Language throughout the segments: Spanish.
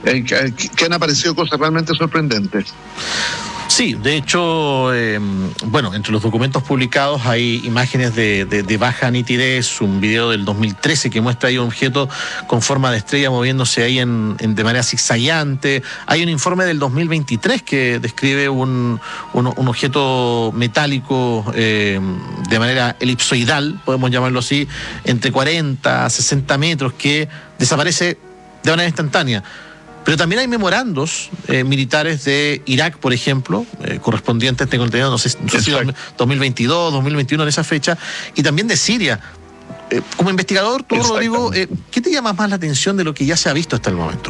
que han aparecido cosas realmente sorprendentes. Sí, de hecho, entre los documentos publicados hay imágenes de baja nitidez, un video del 2013 que muestra ahí un objeto con forma de estrella moviéndose ahí de manera zigzagueante. Hay un informe del 2023 que describe un objeto metálico de manera elipsoidal, podemos llamarlo así, entre 40 a 60 metros, que desaparece de manera instantánea. Pero también hay memorandos militares de Irak, por ejemplo, correspondientes, tengo entendido, no sé si 2022, 2021 en esa fecha, y también de Siria. Como investigador, tú, Rodrigo, ¿qué te llama más la atención de lo que ya se ha visto hasta el momento?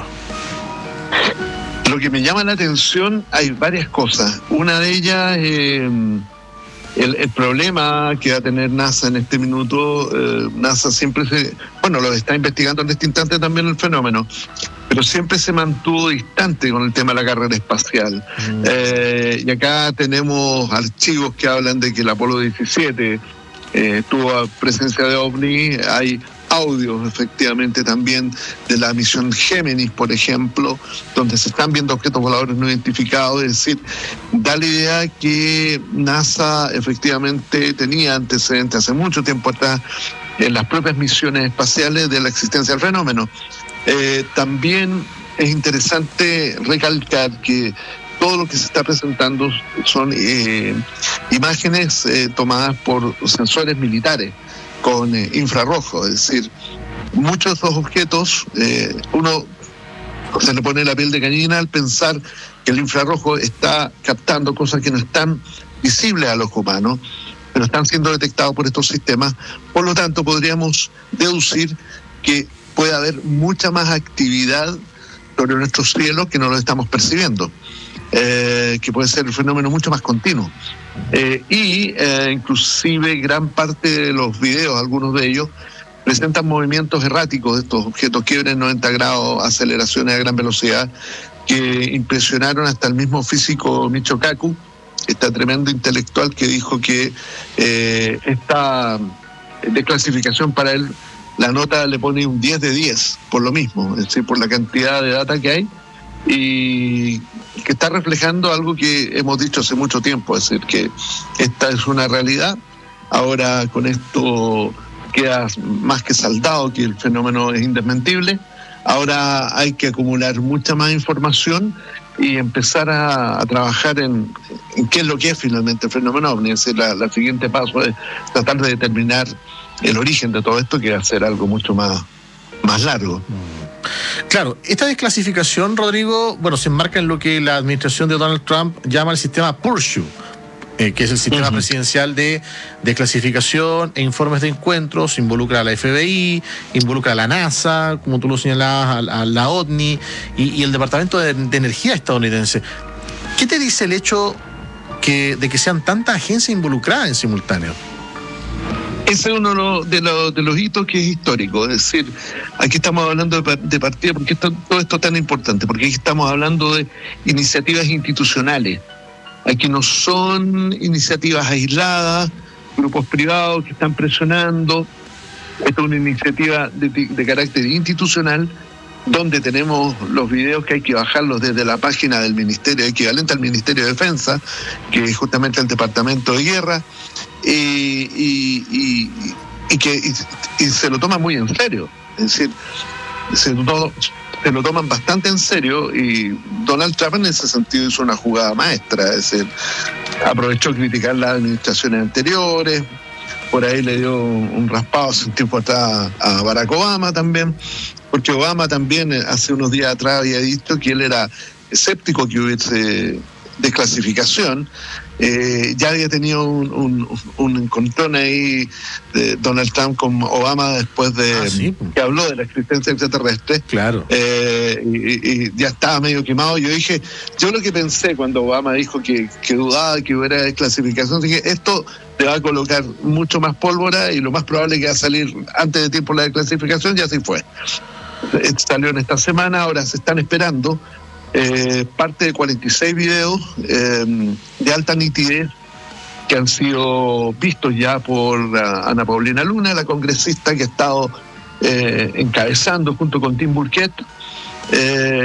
Lo que me llama la atención, hay varias cosas. Una de ellas, el problema que va a tener NASA en este minuto. NASA siempre lo está investigando en este instante también el fenómeno, pero siempre se mantuvo distante con el tema de la carrera espacial. Y acá tenemos archivos que hablan de que el Apolo 17 tuvo presencia de OVNI. Hay audios efectivamente también de la misión Géminis, por ejemplo, donde se están viendo objetos voladores no identificados. Es decir, da la idea que NASA efectivamente tenía antecedentes hace mucho tiempo atrás en las propias misiones espaciales de la existencia del fenómeno. También es interesante recalcar que todo lo que se está presentando son imágenes tomadas por sensores militares con infrarrojo. Es decir, muchos de esos objetos, uno se le pone la piel de gallina al pensar que el infrarrojo está captando cosas que no están visibles al ojo humano, pero están siendo detectados por estos sistemas. Por lo tanto, podríamos deducir que puede haber mucha más actividad sobre nuestros cielos que no lo estamos percibiendo, que puede ser un fenómeno mucho más continuo. Inclusive gran parte de los videos, algunos de ellos, presentan movimientos erráticos de estos objetos, quiebres 90 grados, aceleraciones a gran velocidad, que impresionaron hasta el mismo físico Michio Kaku, este tremendo intelectual que dijo que esta desclasificación para él, la nota le pone un 10 de 10, por lo mismo, es decir, por la cantidad de data que hay, y que está reflejando algo que hemos dicho hace mucho tiempo, es decir, que esta es una realidad. Ahora con esto queda más que saldado que el fenómeno es indesmentible. Ahora hay que acumular mucha más información y empezar a trabajar en qué es lo que es finalmente el fenómeno OVNI. Es decir, el siguiente paso es tratar de determinar el origen de todo esto, que va a ser algo mucho más largo. Claro, esta desclasificación, Rodrigo, se enmarca en lo que la administración de Donald Trump llama el sistema Pursuit, que es el sistema presidencial de desclasificación e informes de encuentros. Involucra a la FBI, involucra a la NASA, como tú lo señalabas, a la OVNI y el Departamento de Energía estadounidense. ¿Qué te dice el hecho de que sean tantas agencias involucradas en simultáneo? Ese es uno de los hitos que es histórico. Es decir, aquí estamos hablando de partida, porque todo esto es tan importante, porque aquí estamos hablando de iniciativas institucionales. Aquí no son iniciativas aisladas, grupos privados que están presionando. Esto es una iniciativa de carácter institucional, donde tenemos los videos que hay que bajarlos desde la página del Ministerio, equivalente al Ministerio de Defensa, que es justamente el Departamento de Guerra, y se lo toma muy en serio. Es decir, se lo toman bastante en serio, y Donald Trump en ese sentido hizo una jugada maestra. Es decir, aprovechó criticar las administraciones anteriores, por ahí le dio un raspado hace un tiempo atrás a Barack Obama también, porque Obama también hace unos días atrás había dicho que él era escéptico que hubiese desclasificación. Ya había tenido un encontrón ahí de Donald Trump con Obama después de que habló de la existencia extraterrestre. Claro. Y ya estaba medio quemado. Yo lo que pensé cuando Obama dijo que dudaba que hubiera desclasificación, dije, esto le va a colocar mucho más pólvora y lo más probable es que va a salir antes de tiempo la desclasificación, y así fue. Salió en esta semana, ahora se están esperando parte de 46 videos de alta nitidez que han sido vistos ya por Ana Paulina Luna, la congresista que ha estado encabezando junto con Tim Burchett